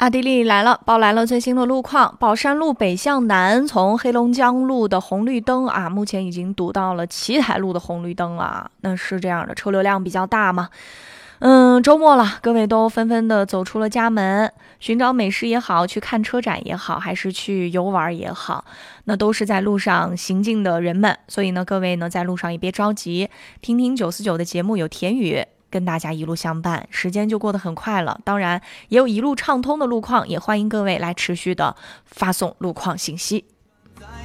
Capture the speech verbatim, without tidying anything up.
阿迪丽来了，报来了最新的路况。宝山路北向南，从黑龙江路的红绿灯啊，目前已经堵到了奇台路的红绿灯了。那是这样的，车流量比较大嘛。嗯，周末了，各位都纷纷的走出了家门，寻找美食也好，去看车展也好，还是去游玩也好，那都是在路上行进的人们。所以呢，各位呢在路上也别着急，听听九四九的节目，有田雨跟大家一路相伴，时间就过得很快了。当然也有一路畅通的路况，也欢迎各位来持续的发送路况信息。